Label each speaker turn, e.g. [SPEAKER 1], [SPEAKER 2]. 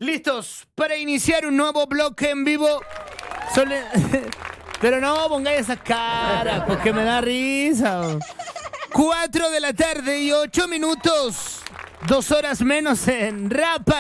[SPEAKER 1] ¿Listos para iniciar un nuevo bloque en vivo? Pero no pongáis esas caras, porque me da risa. 4 de la tarde y 8 minutos. 2 horas menos en Rapa